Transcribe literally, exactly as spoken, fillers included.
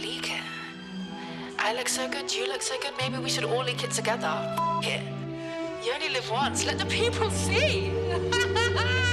leak it. I look so good, you look so good, maybe we should all leak it together. F it. You only live once, let the people see.